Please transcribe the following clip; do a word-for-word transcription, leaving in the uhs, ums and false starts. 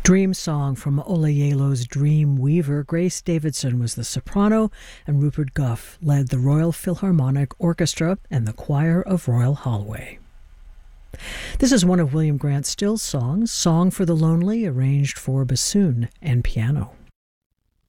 Dream Song from Olayelo's Dream Weaver. Grace Davidson was the soprano, and Rupert Gough led the Royal Philharmonic Orchestra and the Choir of Royal Holloway. This is one of William Grant Still's songs, Song for the Lonely, arranged for bassoon and piano.